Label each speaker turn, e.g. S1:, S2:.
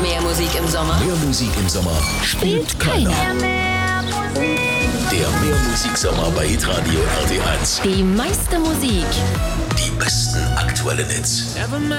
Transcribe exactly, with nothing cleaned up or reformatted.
S1: Mehr Musik im Sommer
S2: Mehr Musik im Sommer
S1: spielt keiner.
S2: Der Mehrmusik-Sommer bei Hitradio R T eins.
S1: Die meiste Musik.
S2: Die besten aktuellen Hits.